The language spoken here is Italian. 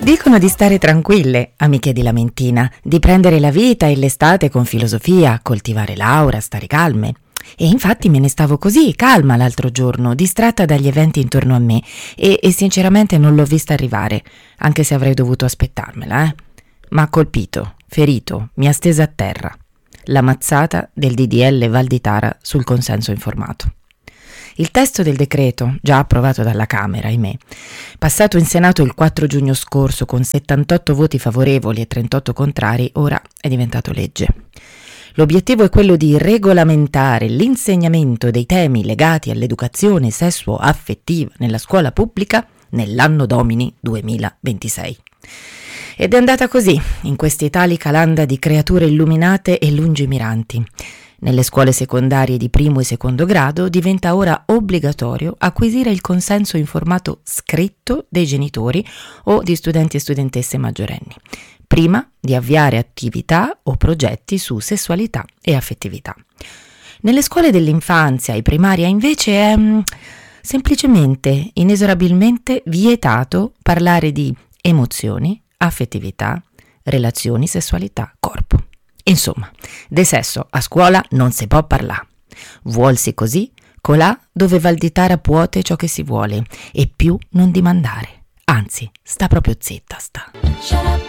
dicono di stare tranquille, amiche di Lamentina, di prendere la vita e l'estate con filosofia, coltivare l'aura, stare calme. E infatti me ne stavo così, calma l'altro giorno, distratta dagli eventi intorno a me e sinceramente non l'ho vista arrivare, anche se avrei dovuto aspettarmela, Ma ha colpito, ferito, mi ha stesa a terra. La mazzata del DDL Valditara sul consenso informato. Il testo del decreto, già approvato dalla Camera, ahimè, passato in Senato il 4 giugno scorso con 78 voti favorevoli e 38 contrari, ora è diventato legge. L'obiettivo è quello di regolamentare l'insegnamento dei temi legati all'educazione sessuo-affettiva nella scuola pubblica nell'anno domini 2026. Ed è andata così, in quest'italica landa di creature illuminate e lungimiranti. Nelle scuole secondarie di primo e secondo grado diventa ora obbligatorio acquisire il consenso informato scritto dei genitori o di studenti e studentesse maggiorenni, prima di avviare attività o progetti su sessualità e affettività. Nelle scuole dell'infanzia e primaria invece è semplicemente, inesorabilmente vietato parlare di emozioni, affettività, relazioni, sessualità, corpo. Insomma, de sesso a scuola non si può parlare. Vuolsi così, colà dove Valditara puote ciò che si vuole e più non dimandare. Anzi, sta proprio zitta sta.